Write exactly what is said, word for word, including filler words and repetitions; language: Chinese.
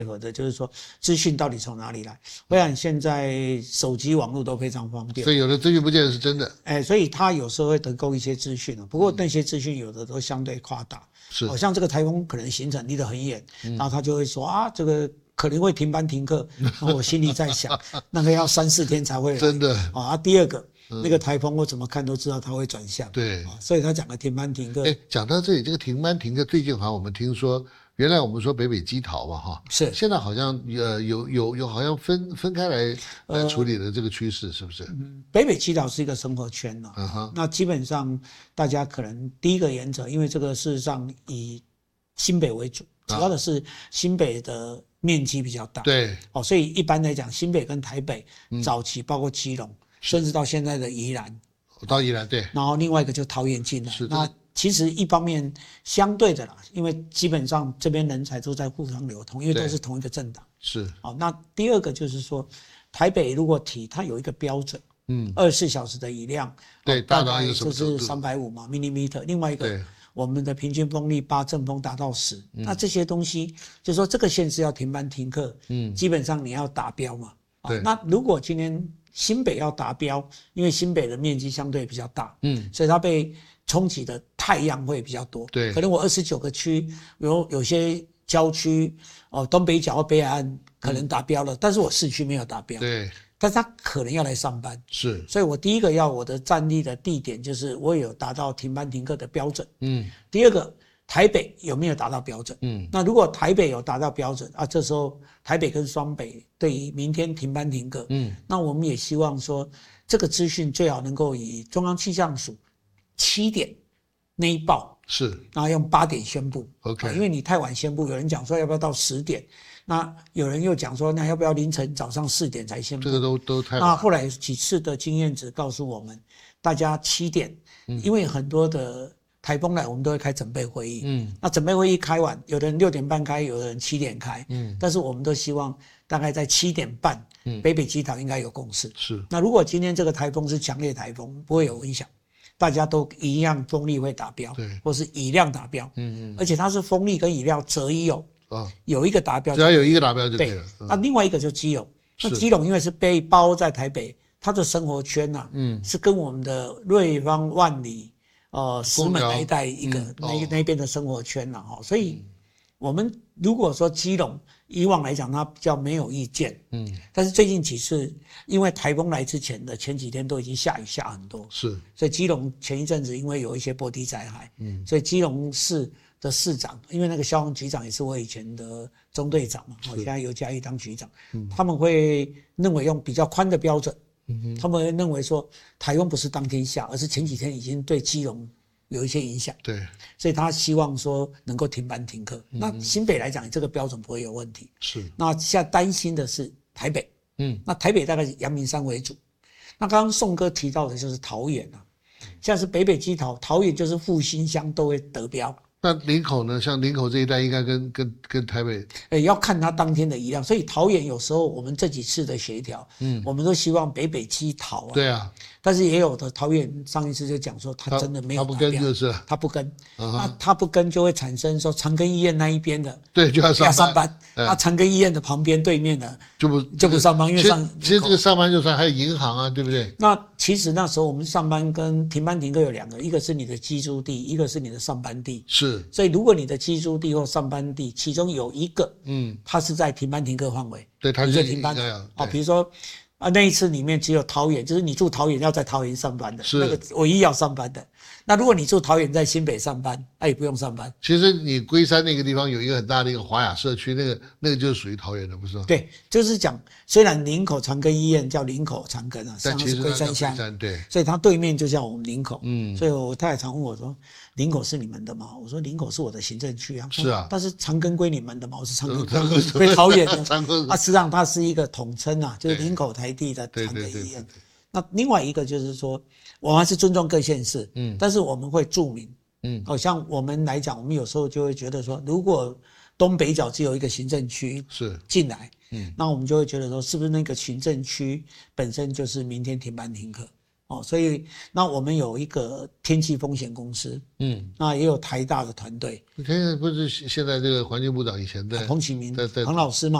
合的，就是说资讯到底从哪里来？我想现在手机网络都非常方便， 所以有的资讯不见得是真的。 哎，所以他有时候会得供一些资讯不过那些资讯有的都相对夸大， 是， 好像这个台风可能行程离得很远，然后他就会说啊，这个可能会停班停课，然后我心里在想，那个要三四天才会来， 真的啊。第二个。那个台风我怎么看都知道它会转向， 对， 所以他讲的停班停课。 哎，讲到这里，这个停班停课，最近好像我们听说，原来我们说北北基桃嘛，哈， 是， 现在好像呃有有有好像分分开来来处理的这个趋势，是不是？ 嗯，北北基桃是一个生活圈了、 嗯哼， 那基本上大家可能第一个原则，因为这个事实上以新北为主，主要的是新北的面积比较大， 对， 哦，所以一般来讲，新北跟台北早期包括基隆，甚至到现在的宜兰。 到宜兰对， 然后另外一个就桃园进来， 是那其实一方面相对的啦，因为基本上这边人才都在互相流通，因为都是同一个政党。 是， 好，那第二个就是说，台北如果提它有一个标准， 嗯， 二十四小时的雨量， 对， 大概就是三百五嘛 millimeter， 另外一个我们的平均风力八，阵风达到十、嗯，那这些东西就是说这个县市要停班停课，嗯，基本上你要达标嘛， 对， 那如果今天新北要达标，因为新北的面积相对比较大， 嗯， 所以它被冲击的太阳会比较多。 对， 可能我二十九个区有有些郊区哦，东北角或北海岸可能达标了，嗯、但是我市区没有达标。 对， 但是他可能要来上班， 是， 所以我第一个要我的站立的地点就是我有达到停班停课的标准。 嗯， 第二个。台北有没有达到标准？ 嗯， 那如果台北有达到标准啊，这时候台北跟双北对于明天停班停课，嗯，那我们也希望说这个资讯最好能够以中央气象署七点内报是， 然后用八点宣布 ，OK，、 啊、因为你太晚宣布，有人讲说要不要到十点，那有人又讲说那要不要凌晨早上四点才宣布？ 这个都都太晚。 那后来几次的经验值告诉我们，大家七点，嗯、因为很多的。台风来，我们都会开准备会议。嗯，那准备会议开完，有的人六点半开，有的人七点开。嗯，但是我们都希望大概在七点半，嗯，北北基桃应该有共识。 是。 那如果今天这个台风是强烈台风，不会有影响，大家都一样风力会达标， 对， 或是雨量达标。嗯嗯。而且它是风力跟雨量择一有，啊，有一个达标， 只要有一个达标就可以了。 对。那另外一个就是基隆，那基隆因为是被包在台北，它的生活圈啊，嗯，是跟我们的瑞芳、万里。呃，石门那一带一个、嗯、那、哦、那边的生活圈了哈，所以我们如果说基隆以往来讲，它比较没有意见，嗯，但是最近几次因为台风来之前的前几天都已经下雨下很多， 是， 所以基隆前一阵子因为有一些波堤灾害，嗯，所以基隆市的市长，因为那个消防局长也是我以前的中队长嘛，我现在由嘉义当局长，嗯，他们会认为用比较宽的标准。他们认为说台风不是当天下，而是前几天已经对基隆有一些影响， 对， 所以他希望说能够停班停课。嗯、那新北来讲，这个标准不会有问题。 是。 那现在担心的是台北，嗯，那台北大概是阳明山为主。那刚刚宋哥提到的就是桃园啊，现在是北北基桃，桃园就是复兴乡都会得标。 那林口呢？像林口这一带，应该跟跟跟台北， 哎，要看它当天的雨量。所以桃园有时候我们这几次的协调，嗯，我们都希望北北基桃啊。 对啊。 但是也有的桃园上一次就讲说，他真的没有达标， 他不跟就是， 他不跟，uh-huh. 那他不跟就会产生说长庚医院那一边的， 对，就要上班， 要上班。那长庚医院的旁边对面的就不就不上班，因为上其实这个上班就算还有银行啊，对不对？ 那其实那时候我们上班跟停班停课有两个，一个是你的居住地，一个是你的上班地。 是， 所以如果你的居住地或上班地其中有一个，嗯，它是在停班停课范围， 对，它就停班了。哦，比如说。啊，那一次里面只有桃园，就是你住桃园要在桃园上班的， 是那个唯一要上班的。那如果你住桃园在新北上班，那也不用上班。 其实你龟山那个地方有一个很大的一个华雅社区，那个那个就是属于桃园的，不是吗？ 对，就是讲虽然林口长庚医院叫林口长庚啊， 但其实是龟山乡， 对， 所以它对面就叫我们林口。嗯，所以我太太常问我说：“林口是你们的吗？”我说：“林口是我的行政区啊。” 是啊， 但是长庚归你们的吗？我是长庚归桃园的。 长庚啊，实际上它是一个统称啊，就是林口台地的长庚医院。那另外一个就是说，我们还是尊重各县市，嗯，但是我们会注明，嗯，好、哦、像我们来讲，我们有时候就会觉得说，如果东北角只有一个行政区是进来，嗯，那我们就会觉得说，是不是那个行政区本身就是明天停班停课？ 哦，所以那我们有一个天气风险公司，嗯，那也有台大的团队。 你看，不是现在这个环境部长以前的彭启明， 在在彭老师嘛。